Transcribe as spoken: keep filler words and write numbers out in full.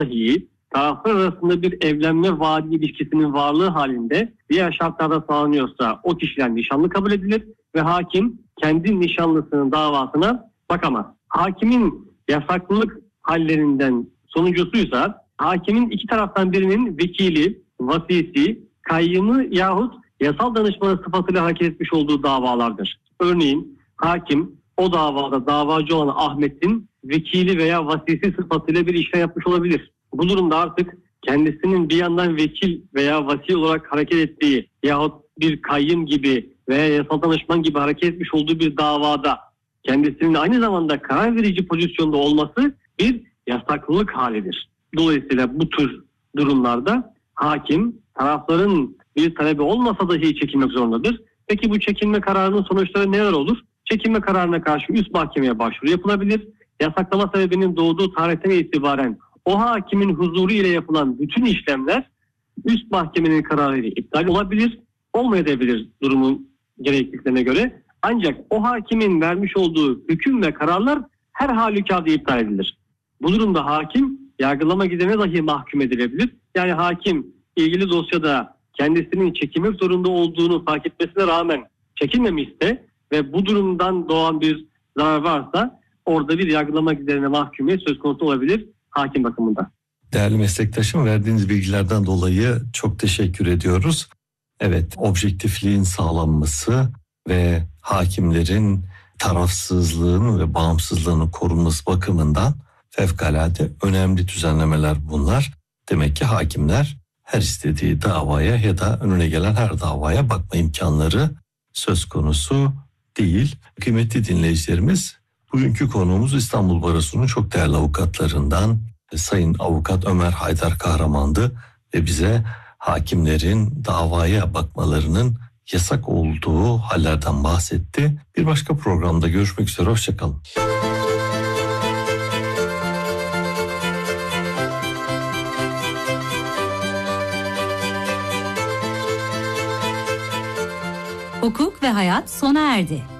dahi taraflar arasında bir evlenme vaadi ilişkisinin varlığı halinde diğer şartlarda sağlanıyorsa o kişiler nişanlı kabul edilir ve hakim kendi nişanlısının davasına bakamaz. Hakimin yasaklılık hallerinden sonuncusuysa hakimin iki taraftan birinin vekili, vasisi, kayyımı yahut yasal danışmanı sıfatıyla hareket etmiş olduğu davalardır. Örneğin hakim o davada davacı olan Ahmet'in vekili veya vasisi sıfatıyla bir işlem yapmış olabilir. Bu durumda artık kendisinin bir yandan vekil veya vasi olarak hareket ettiği yahut bir kayyım gibi veya yasal danışman gibi hareket etmiş olduğu bir davada kendisinin aynı zamanda karar verici pozisyonda olması bir yasaklılık halidir. Dolayısıyla bu tür durumlarda hakim tarafların bir talebi olmasa dahi çekilmek zorundadır. Peki bu çekilme kararının sonuçları neler olur? Çekilme kararına karşı üst mahkemeye başvuru yapılabilir. Yasaklama sebebinin doğduğu tarihten itibaren o hakimin huzuru ile yapılan bütün işlemler üst mahkemenin kararıyla iptal olabilir, olmayabilir durumun gerekliliklerine göre. Ancak o hakimin vermiş olduğu hüküm ve kararlar her halükarda iptal edilir. Bu durumda hakim yargılama gidene dahi mahkum edilebilir. Yani hakim ilgili dosyada kendisinin çekilmek zorunda olduğunu fark etmesine rağmen çekilmemişse ve bu durumdan doğan bir zarar varsa orada bir yargılama giderine mahkumiyet söz konusu olabilir hakim bakımından. Değerli meslektaşım, verdiğiniz bilgilerden dolayı çok teşekkür ediyoruz. Evet, objektifliğin sağlanması ve hakimlerin tarafsızlığının ve bağımsızlığının korunması bakımından fevkalade önemli düzenlemeler bunlar. Demek ki hakimler her istediği davaya ya da önüne gelen her davaya bakma imkanları söz konusu değil. Kıymetli dinleyicilerimiz, bugünkü konuğumuz İstanbul Barosu'nun çok değerli avukatlarından Sayın Avukat Ömer Haydar Kahraman'dı ve bize hakimlerin davaya bakmalarının yasak olduğu hallerden bahsetti. Bir başka programda görüşmek üzere, hoşçakalın. Hukuk ve hayat sona erdi.